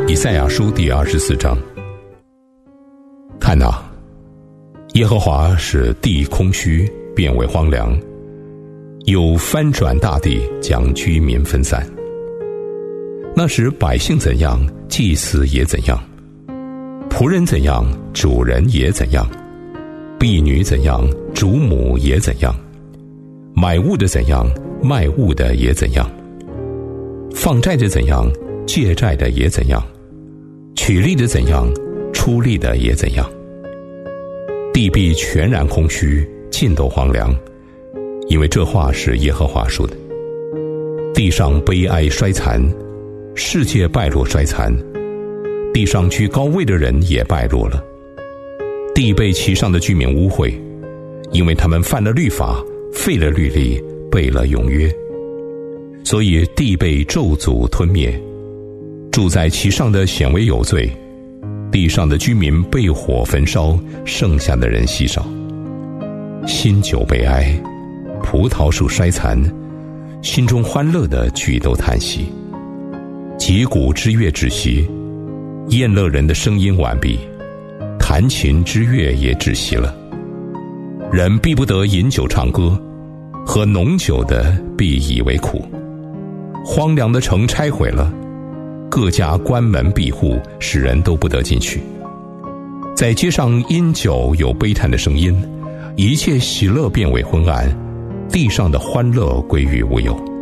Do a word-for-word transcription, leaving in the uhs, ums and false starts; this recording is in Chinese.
以赛亚书第二十四章。看哪，耶和华使地空虚，变为荒凉，又翻转大地，将居民分散。那时百姓怎样，祭司也怎样；仆人怎样，主人也怎样；婢女怎样，主母也怎样；买物的怎样，卖物的也怎样；放债的怎样，借债的也怎样；取利的怎样，出利的也怎样。地必全然空虚，尽都荒凉，因为这话是耶和华说的。地上悲哀衰残，世界败落衰残，地上居高位的人也败落了。地被其上的居民污秽，因为他们犯了律法，废了律例，背了永约，所以地被咒诅吞灭，住在其上的显为有罪，地上的居民被火焚烧，剩下的人稀少。新酒悲哀，葡萄树衰残，心中欢乐的举都叹息。击鼓之乐止息，宴乐人的声音完毕，弹琴之乐也止息了。人必不得饮酒唱歌，喝浓酒的必以为苦。荒凉的城拆毁了，各家关门闭户，使人都不得进去。在街上因酒有悲叹的声音，一切喜乐变为昏暗，地上的欢乐归于无有。